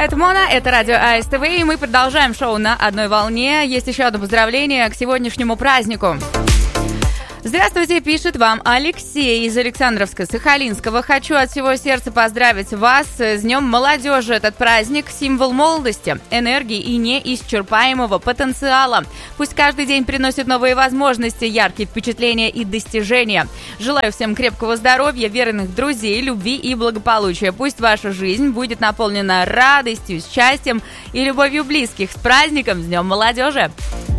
Это Мона, это радио АСТВ, и мы продолжаем шоу на одной волне. Есть еще одно поздравление к сегодняшнему празднику. Здравствуйте, пишет вам Алексей из Александровска-Сахалинского. Хочу от всего сердца поздравить вас с Днем молодежи. Этот праздник – символ молодости, энергии и неисчерпаемого потенциала. Пусть каждый день приносит новые возможности, яркие впечатления и достижения. Желаю всем крепкого здоровья, верных друзей, любви и благополучия. Пусть ваша жизнь будет наполнена радостью, счастьем и любовью близких. С праздником, с Днем молодежи!